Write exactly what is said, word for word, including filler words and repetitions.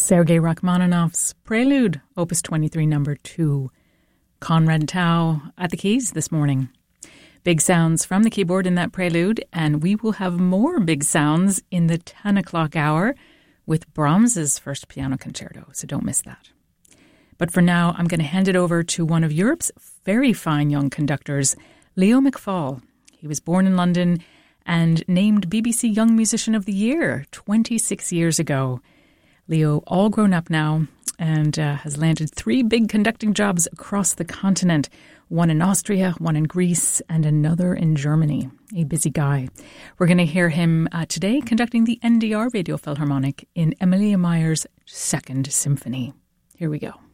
Sergei Rachmaninoff's Prelude, Opus twenty-three, number two. Conrad Tao at the keys this morning. Big sounds from the keyboard in that prelude, and we will have more big sounds in the ten o'clock hour with Brahms's first piano concerto, so don't miss that. But for now, I'm going to hand it over to one of Europe's very fine young conductors, Leo McFall. He was born in London and named B B C Young Musician of the Year twenty-six years ago. Leo, all grown up now, and uh, has landed three big conducting jobs across the continent. One in Austria, one in Greece, and another in Germany. A busy guy. We're going to hear him uh, today conducting the N D R Radio Philharmonic in Emilia Mayer's Second Symphony. Here we go.